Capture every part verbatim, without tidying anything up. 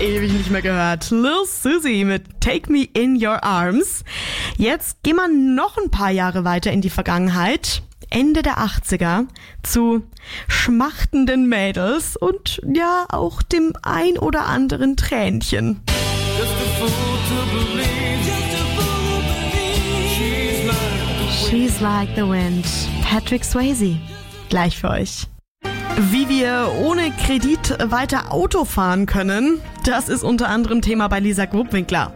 Ewig nicht mehr gehört. Lil Susie mit Take Me In Your Arms. Jetzt gehen wir noch ein paar Jahre weiter in die Vergangenheit. Ende der achtziger zu schmachtenden Mädels und ja auch dem ein oder anderen Tränchen. She's Like the Wind. Patrick Swayze. Gleich für euch. Wie wir ohne Kredit weiter Auto fahren können, das ist unter anderem Thema bei Lisa Grubwinkler.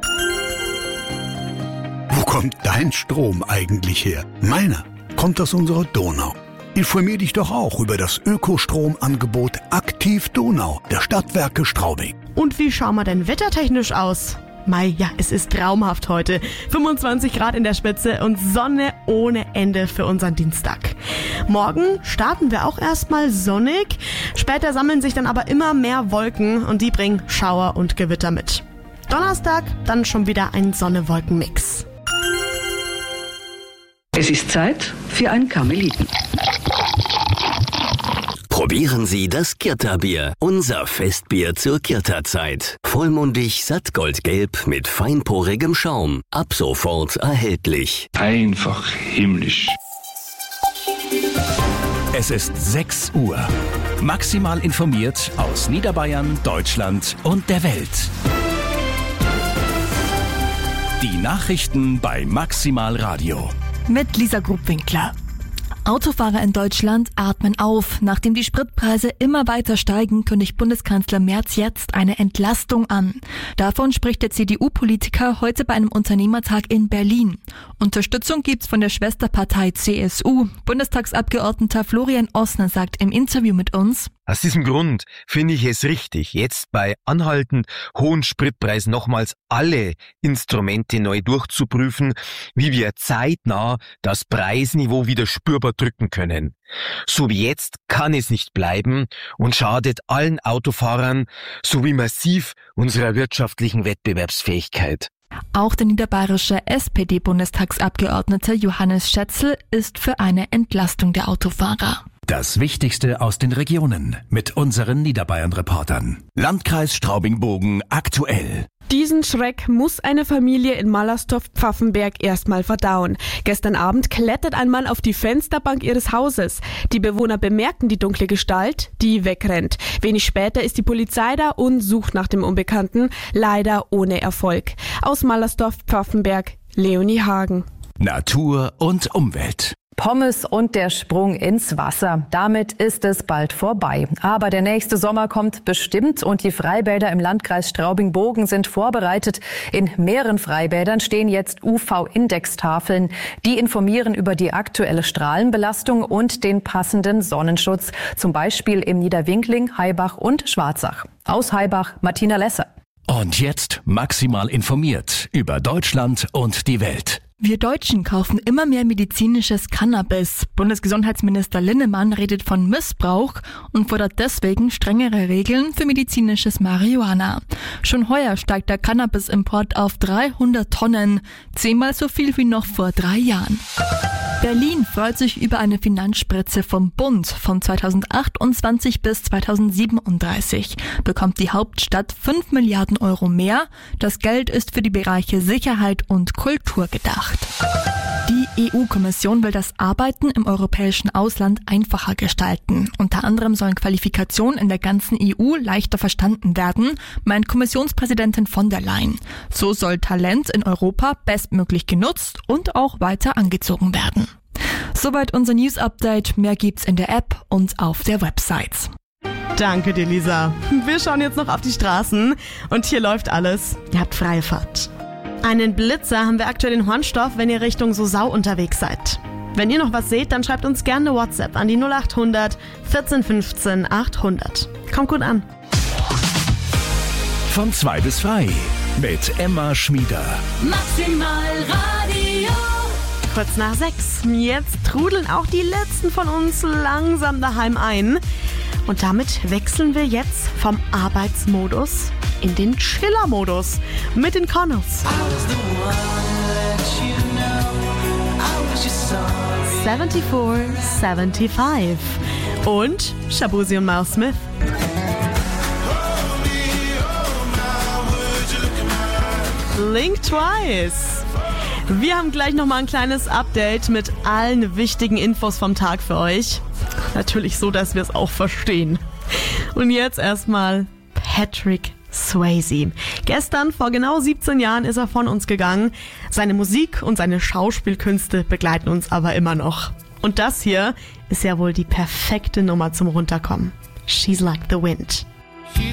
Wo kommt dein Strom eigentlich her? Meiner kommt aus unserer Donau. Informier dich doch auch über das Ökostromangebot Aktiv Donau der Stadtwerke Straubing. Und wie schauen wir denn wettertechnisch aus? Mai, ja, es ist traumhaft heute. fünfundzwanzig Grad in der Spitze und Sonne ohne Ende für unseren Dienstag. Morgen starten wir auch erstmal sonnig. Später sammeln sich dann aber immer mehr Wolken und die bringen Schauer und Gewitter mit. Donnerstag dann schon wieder ein Sonne-Wolken-Mix. Es ist Zeit für ein Karmeliten. Probieren Sie das Kirta-Bier, unser Festbier zur Kirta-Zeit. Vollmundig, sattgoldgelb mit feinporigem Schaum. Ab sofort erhältlich. Einfach himmlisch. Es ist sechs Uhr. Maximal informiert aus Niederbayern, Deutschland und der Welt. Die Nachrichten bei Maximal Radio. Mit Lisa Grubwinkler. Autofahrer in Deutschland atmen auf. Nachdem die Spritpreise immer weiter steigen, kündigt Bundeskanzler Merz jetzt eine Entlastung an. Davon spricht der C D U-Politiker heute bei einem Unternehmertag in Berlin. Unterstützung gibt's von der Schwesterpartei C S U. Bundestagsabgeordneter Florian Ossner sagt im Interview mit uns: Aus diesem Grund finde ich es richtig, jetzt bei anhaltend hohen Spritpreisen nochmals alle Instrumente neu durchzuprüfen, wie wir zeitnah das Preisniveau wieder spürbar drücken können. So wie jetzt kann es nicht bleiben und schadet allen Autofahrern sowie massiv unserer wirtschaftlichen Wettbewerbsfähigkeit. Auch der niederbayerische S P D-Bundestagsabgeordnete Johannes Schätzl ist für eine Entlastung der Autofahrer. Das Wichtigste aus den Regionen mit unseren Niederbayern-Reportern. Landkreis Straubing-Bogen aktuell. Diesen Schreck muss eine Familie in Mallersdorf-Pfaffenberg erstmal verdauen. Gestern Abend klettert ein Mann auf die Fensterbank ihres Hauses. Die Bewohner bemerken die dunkle Gestalt, die wegrennt. Wenig später ist die Polizei da und sucht nach dem Unbekannten, leider ohne Erfolg. Aus Mallersdorf-Pfaffenberg, Leonie Hagen. Natur und Umwelt. Pommes und der Sprung ins Wasser. Damit ist es bald vorbei. Aber der nächste Sommer kommt bestimmt und die Freibäder im Landkreis Straubing-Bogen sind vorbereitet. In mehreren Freibädern stehen jetzt U V-Indextafeln. Die informieren über die aktuelle Strahlenbelastung und den passenden Sonnenschutz. Zum Beispiel im Niederwinkling, Haibach und Schwarzach. Aus Haibach, Martina Lesser. Und jetzt maximal informiert über Deutschland und die Welt. Wir Deutschen kaufen immer mehr medizinisches Cannabis. Bundesgesundheitsminister Linnemann redet von Missbrauch und fordert deswegen strengere Regeln für medizinisches Marihuana. Schon heuer steigt der Cannabisimport auf dreihundert Tonnen, zehnmal so viel wie noch vor drei Jahren. Berlin freut sich über eine Finanzspritze vom Bund. Von zweitausendachtundzwanzig bis zweitausendsiebenunddreißig bekommt die Hauptstadt fünf Milliarden Euro mehr. Das Geld ist für die Bereiche Sicherheit und Kultur gedacht. Die E U-Kommission will das Arbeiten im europäischen Ausland einfacher gestalten. Unter anderem sollen Qualifikationen in der ganzen E U leichter verstanden werden, meint Kommissionspräsidentin von der Leyen. So soll Talent in Europa bestmöglich genutzt und auch weiter angezogen werden. Soweit unser News-Update. Mehr gibt's in der App und auf der Website. Danke dir, Lisa. Wir schauen jetzt noch auf die Straßen und hier läuft alles. Ihr habt freie Fahrt. Einen Blitzer haben wir aktuell in Hornstoff, wenn ihr Richtung Sosau unterwegs seid. Wenn ihr noch was seht, dann schreibt uns gerne eine WhatsApp an die null acht hundert vierzehn fünfzehn achthundert. Kommt gut an. Von zwei bis frei mit Emma Schmieder. Maximal Radio. Kurz nach sechs. Jetzt trudeln auch die letzten von uns langsam daheim ein. Und damit wechseln wir jetzt vom Arbeitsmodus in den Chiller-Modus mit den Connells. vierundsiebzig fünfundsiebzig und Shabuzi und Miles Smith. Blink Twice. Wir haben gleich nochmal ein kleines Update mit allen wichtigen Infos vom Tag für euch. Natürlich so, dass wir es auch verstehen. Und jetzt erstmal Patrick Swayze. Gestern, vor genau siebzehn Jahren, ist er von uns gegangen. Seine Musik und seine Schauspielkünste begleiten uns aber immer noch. Und das hier ist ja wohl die perfekte Nummer zum Runterkommen. She's Like the Wind.